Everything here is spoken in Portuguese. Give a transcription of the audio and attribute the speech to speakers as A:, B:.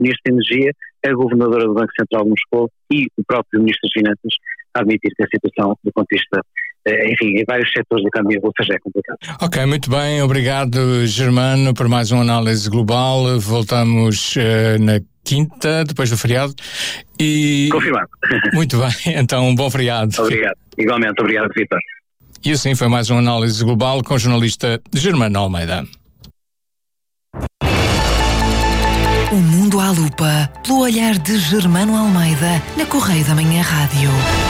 A: Ministro da Energia, a Governadora do Banco Central de Moscou e o próprio Ministro das Finanças a admitir que a situação do ponto de vista, enfim, em vários setores da economia russa já é complicada.
B: Ok, muito bem, obrigado Germano por mais uma análise global. Voltamos na quinta, depois do feriado.
A: Confirmado.
B: Muito bem, então um bom feriado.
A: Obrigado, igualmente, obrigado, Vítor.
B: E assim foi mais uma análise global com o jornalista Germano Almeida.
C: O Mundo à Lupa, pelo olhar de Germano Almeida, na Correio da Manhã Rádio.